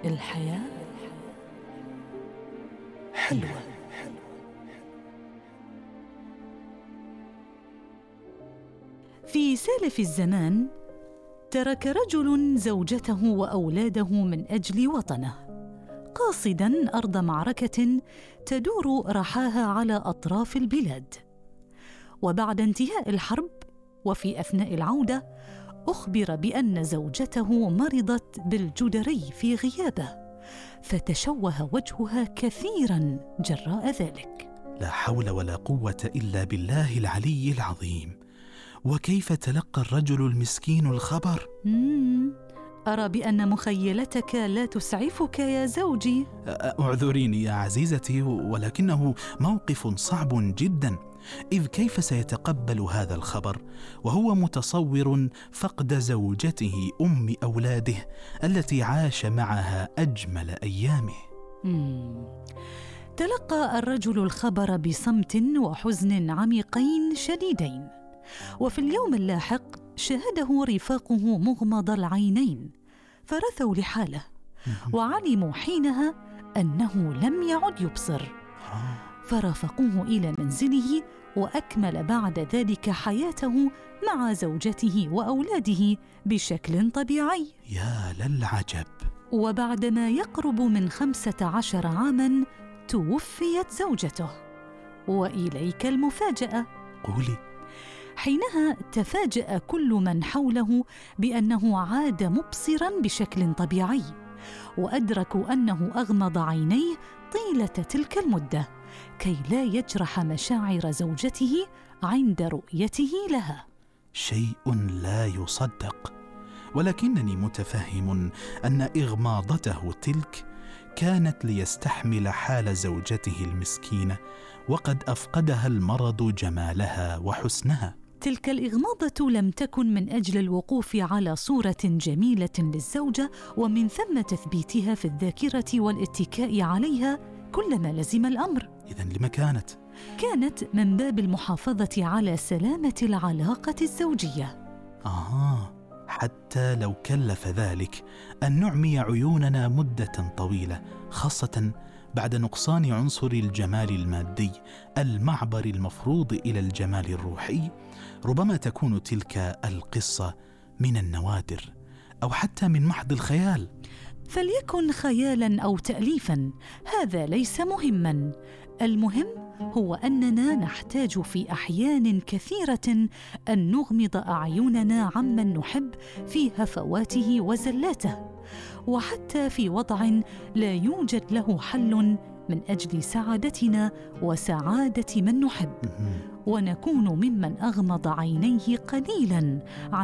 الحياة حلوة. في سالف الزمان ترك رجل زوجته وأولاده من أجل وطنه، قاصداً أرض معركة تدور رحاها على أطراف البلاد. وبعد انتهاء الحرب وفي أثناء العودة أخبر بأن زوجته مرضت بالجدري في غيابه، فتشوه وجهها كثيراً جراء ذلك. لا حول ولا قوة إلا بالله العلي العظيم. وكيف تلقى الرجل المسكين الخبر؟ أرى بأن مخيلتك لا تسعفك يا زوجي. اعذريني يا عزيزتي، ولكنه موقف صعب جدا، إذ كيف سيتقبل هذا الخبر وهو متصور فقد زوجته أم أولاده التي عاش معها أجمل أيامه؟ تلقى الرجل الخبر بصمت وحزن عميقين شديدين، وفي اليوم اللاحق شاهده رفاقه مغمض العينين، فرثوا لحاله وعلموا حينها أنه لم يعد يبصر، فرافقوه إلى منزله وأكمل بعد ذلك حياته مع زوجته وأولاده بشكل طبيعي. يا للعجب. وبعدما يقرب من 15 عاماً توفيت زوجته. وإليك المفاجأة. قولي. حينها تفاجأ كل من حوله بأنه عاد مبصراً بشكل طبيعي، وأدركوا أنه أغمض عينيه طيلة تلك المدة كي لا يجرح مشاعر زوجته عند رؤيته لها. شيء لا يصدق، ولكنني متفهم أن إغماضته تلك كانت ليستحمل حال زوجته المسكينة، وقد أفقدها المرض جمالها وحسنها. تلك الإغماضة لم تكن من أجل الوقوف على صورة جميلة للزوجة ومن ثم تثبيتها في الذاكرة والاتكاء عليها كلما لزم الأمر. إذن لما كانت؟ كانت من باب المحافظة على سلامة العلاقة الزوجية. حتى لو كلف ذلك أن نعمي عيوننا مدة طويلة، خاصة بعد نقصان عنصر الجمال المادي المعبر المفروض إلى الجمال الروحي، ربما تكون تلك القصة من النوادر أو حتى من محض الخيال. فليكن خيالاً أو تأليفاً، هذا ليس مهماً. المهم هو أننا نحتاج في أحيان كثيرة أن نغمض أعيننا عمن نحب في هفواته وزلاته، وحتى في وضع لا يوجد له حل من أجل سعادتنا وسعادة من نحب، ونكون ممن أغمض عينيه قليلاً